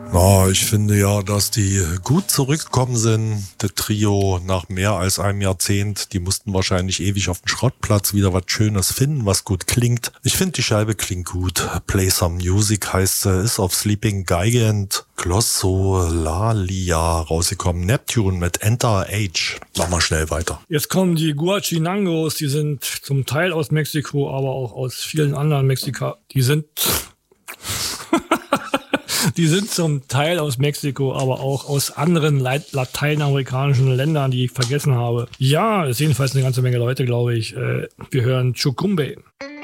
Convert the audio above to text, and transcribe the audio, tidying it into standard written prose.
Na, ich finde ja, dass die gut zurückgekommen sind. Das Trio nach mehr als einem Jahrzehnt, die mussten wahrscheinlich ewig auf dem Schrottplatz wieder was Schönes finden, was gut klingt. Ich finde, die Scheibe klingt gut. Play Some Music heißt sie, ist auf Sleeping Gigant Glossolalia rausgekommen. Neptune mit Enter Age. Mach mal schnell weiter. Jetzt kommen die Guachinangos, die sind zum Teil aus Mexiko, aber auch aus vielen anderen Die sind zum Teil aus Mexiko, aber auch aus anderen lateinamerikanischen Ländern, die ich vergessen habe. Ja, ist jedenfalls eine ganze Menge Leute, glaube ich. Wir hören Chucumbe.